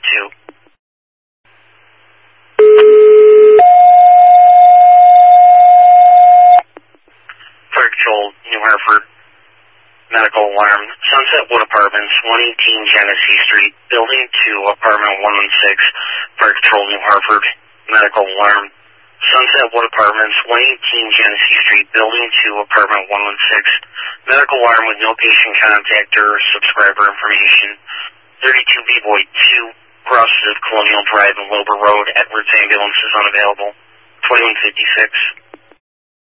Fire Control, New Hartford, medical alarm, Sunset Wood Apartments, 118 Genesee Street, Building 2, Apartment 116, Fire Control, New Hartford, medical alarm, Sunset Wood Apartments, 118 Genesee Street, Building 2, Apartment 116, medical alarm with no patient contact or subscriber information, 32 B-Boy 2, crosses of Colonial Drive and Wilbur Road, Edwards ambulance is unavailable, 2156.